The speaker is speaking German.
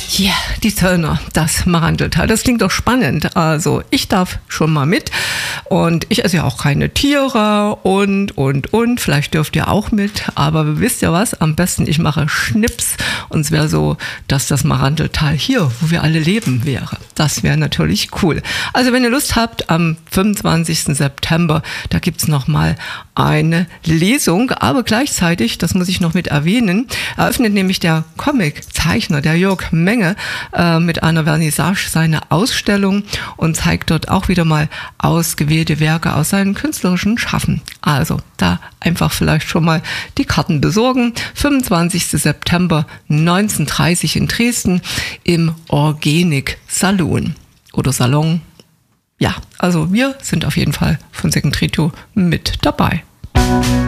Ja, die Zöllner, das Marandeltal, das klingt doch spannend. Also ich darf schon mal mit und ich esse ja auch keine Tiere und. Vielleicht dürft ihr auch mit, aber wisst ihr was? Am besten ich mache Schnips und es wäre so, dass das Marandeltal hier, wo wir alle leben, wäre. Das wäre natürlich cool. Also wenn ihr Lust habt, am 25. September, da gibt's nochmal eine Lesung, aber gleichzeitig, das muss ich noch mit erwähnen, eröffnet nämlich der Comiczeichner, der Jörg Menge, mit einer Vernissage seine Ausstellung und zeigt dort auch wieder mal ausgewählte Werke aus seinem künstlerischen Schaffen. Also da einfach vielleicht schon mal die Karten besorgen. 25. September 19:30 in Dresden im Organic Salon oder Salon. Ja, also wir sind auf jeden Fall von Second Trio mit dabei.